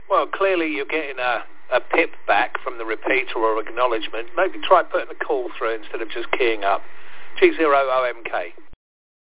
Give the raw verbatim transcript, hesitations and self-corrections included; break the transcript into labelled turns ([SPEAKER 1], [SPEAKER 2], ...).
[SPEAKER 1] Well, clearly you're getting a, a pip back from the repeater or acknowledgement. Maybe try putting a call through instead of just keying up. G zero O M K.